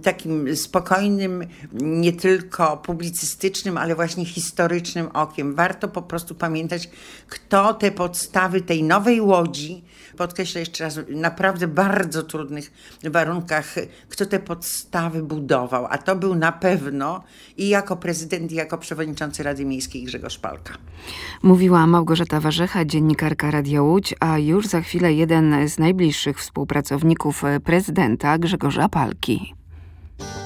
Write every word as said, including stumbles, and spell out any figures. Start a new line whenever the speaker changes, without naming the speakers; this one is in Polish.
takim spokojnym, nie tylko publicystycznym, ale właśnie historycznym okiem. Warto po prostu pamiętać, kto te podstawy tej nowej Łodzi, podkreślę jeszcze raz, w naprawdę bardzo trudnych warunkach, kto te podstawy budował. A to był na pewno i jako prezydent, i jako przewodniczący Rady Miejskiej Grzegorz Palka.
Mówiła Małgorzata Warzecha, dziennikarka Radia Łódź, a już za chwilę jeden z najbliższych współpracowników prezydenta, Grzegorza Palki.